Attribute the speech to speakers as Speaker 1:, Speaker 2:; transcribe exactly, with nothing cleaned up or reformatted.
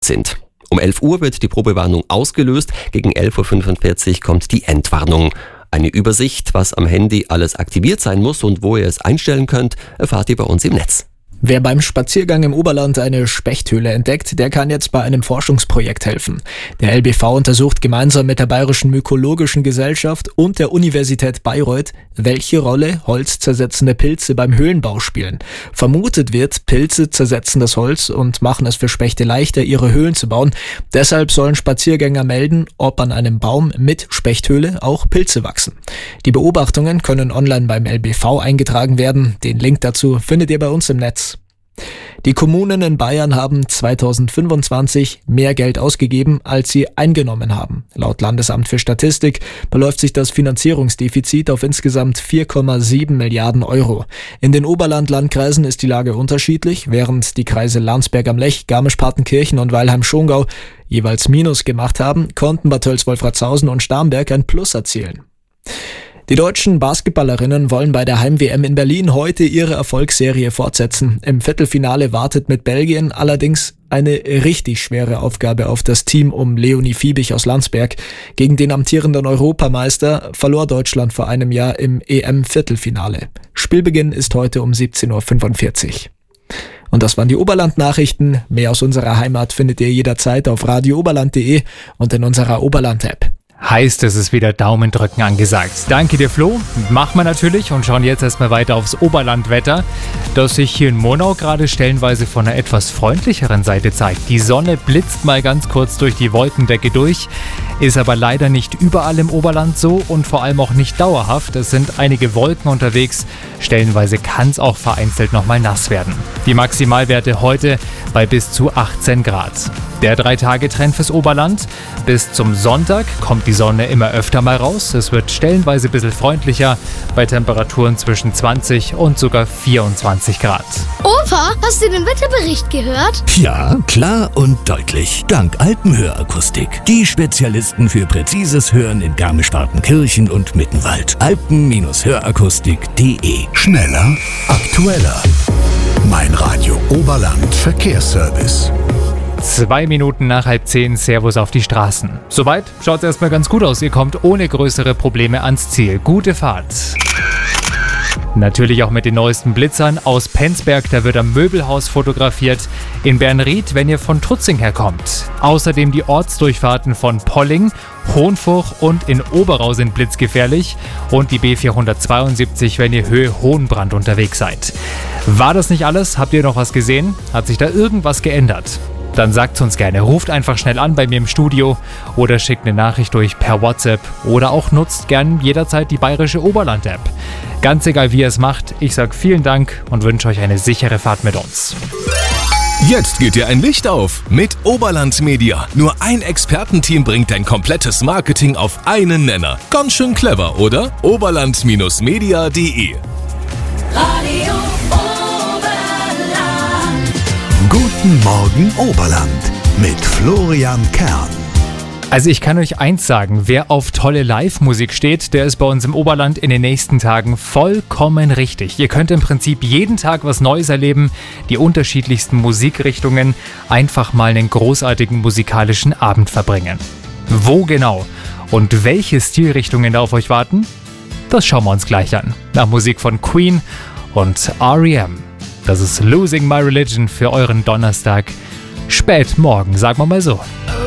Speaker 1: sind. Um elf Uhr wird die Probewarnung ausgelöst, gegen elf Uhr fünfundvierzig kommt die Endwarnung. Eine Übersicht, was am Handy alles aktiviert sein muss und wo ihr es einstellen könnt, erfahrt ihr bei uns im Netz.
Speaker 2: Wer beim Spaziergang im Oberland eine Spechthöhle entdeckt, der kann jetzt bei einem Forschungsprojekt helfen. Der L B V untersucht gemeinsam mit der Bayerischen Mykologischen Gesellschaft und der Universität Bayreuth, welche Rolle holzzersetzende Pilze beim Höhlenbau spielen. Vermutet wird, Pilze zersetzen das Holz und machen es für Spechte leichter, ihre Höhlen zu bauen. Deshalb sollen Spaziergänger melden, ob an einem Baum mit Spechthöhle auch Pilze wachsen. Die Beobachtungen können online beim L B V eingetragen werden. Den Link dazu findet ihr bei uns im Netz. Die Kommunen in Bayern haben zweitausendfünfundzwanzig mehr Geld ausgegeben, als sie eingenommen haben. Laut Landesamt für Statistik beläuft sich das Finanzierungsdefizit auf insgesamt vier Komma sieben Milliarden Euro. In den Oberland-Landkreisen ist die Lage unterschiedlich, während die Kreise Landsberg am Lech, Garmisch-Partenkirchen und Weilheim-Schongau jeweils Minus gemacht haben, konnten Bad Tölz-Wolfratshausen und Starnberg ein Plus erzielen. Die deutschen Basketballerinnen wollen bei der Heim-W M in Berlin heute ihre Erfolgsserie fortsetzen. Im Viertelfinale wartet mit Belgien allerdings eine richtig schwere Aufgabe auf das Team um Leonie Fiebig aus Landsberg. Gegen den amtierenden Europameister verlor Deutschland vor einem Jahr im E M-Viertelfinale. Spielbeginn ist heute um siebzehn Uhr fünfundvierzig. Und das waren die Oberland-Nachrichten. Mehr aus unserer Heimat findet ihr jederzeit auf radio oberland punkt de und in unserer Oberland-App.
Speaker 3: Heißt, es ist wieder Daumendrücken angesagt. Danke dir, Flo. Machen wir natürlich und schauen jetzt erstmal weiter aufs Oberlandwetter, das sich hier in Monau gerade stellenweise von einer etwas freundlicheren Seite zeigt. Die Sonne blitzt mal ganz kurz durch die Wolkendecke durch, ist aber leider nicht überall im Oberland so und vor allem auch nicht dauerhaft. Es sind einige Wolken unterwegs. Stellenweise kann es auch vereinzelt nochmal nass werden. Die Maximalwerte heute bei bis zu achtzehn Grad. Der Drei-Tage-Trend fürs Oberland. Bis zum Sonntag kommt die Sonne immer öfter mal raus. Es wird stellenweise ein bisschen freundlicher bei Temperaturen zwischen zwanzig und sogar vierundzwanzig Grad.
Speaker 4: Opa, hast du den Wetterbericht gehört?
Speaker 5: Ja, klar und deutlich. Dank Alpenhörakustik. Die Spezialisten für präzises Hören in Garmisch-Partenkirchen und Mittenwald. alpen hörakustik punkt de.
Speaker 6: Schneller, aktueller. Mein Radio Oberland Verkehrsservice.
Speaker 3: Zwei Minuten nach halb zehn, Servus auf die Straßen. Soweit schaut es erstmal ganz gut aus. Ihr kommt ohne größere Probleme ans Ziel. Gute Fahrt. Natürlich auch mit den neuesten Blitzern aus Penzberg, da wird am Möbelhaus fotografiert. In Bernried, wenn ihr von Trutzing herkommt. Außerdem die Ortsdurchfahrten von Polling, Hohenfuch und in Oberau sind blitzgefährlich. Und die B vierhundertzweiundsiebzig, wenn ihr Höhe Hohenbrand unterwegs seid. War das nicht alles? Habt ihr noch was gesehen? Hat sich da irgendwas geändert? Dann sagt's uns gerne. Ruft einfach schnell an bei mir im Studio oder schickt eine Nachricht durch per WhatsApp oder auch nutzt gern jederzeit die Bayerische Oberland-App. Ganz egal, wie ihr es macht, ich sag vielen Dank und wünsche euch eine sichere Fahrt mit uns.
Speaker 7: Jetzt geht dir ein Licht auf mit Oberland Media. Nur ein Expertenteam bringt dein komplettes Marketing auf einen Nenner. Ganz schön clever, oder? oberland Media punkt de.
Speaker 8: Radio Oberland.
Speaker 6: Guten Morgen Oberland mit Florian Kern.
Speaker 3: Also ich kann euch eins sagen, wer auf tolle Live-Musik steht, der ist bei uns im Oberland in den nächsten Tagen vollkommen richtig. Ihr könnt im Prinzip jeden Tag was Neues erleben, die unterschiedlichsten Musikrichtungen, einfach mal einen großartigen musikalischen Abend verbringen. Wo genau und welche Stilrichtungen da auf euch warten? Das schauen wir uns gleich an. Nach Musik von Queen und R E M. Das ist Losing My Religion für euren Donnerstag. Spät morgen, sagen wir mal so.